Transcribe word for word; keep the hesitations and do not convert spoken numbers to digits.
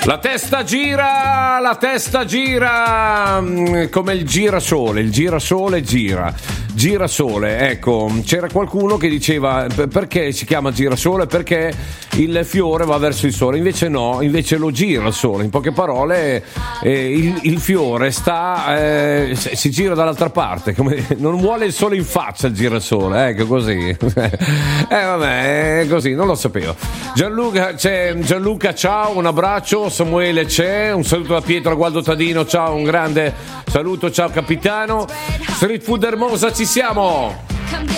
La testa gira, la testa gira come il girasole, il girasole gira, girasole, ecco, c'era qualcuno che diceva perché si chiama girasole? Perché il fiore va verso il sole, invece no, invece lo gira il sole, in poche parole eh, il, il fiore sta, eh, si gira dall'altra parte, come, non vuole il sole in faccia il girasole, ecco così, eh vabbè, è così, non lo sapevo. Gianluca, c'è Gianluca, ciao, un abbraccio. Samuele c'è, un saluto da Pietro Gualdo Tadino, ciao, un grande saluto, ciao capitano. Street Food Hermosa, ci siamo.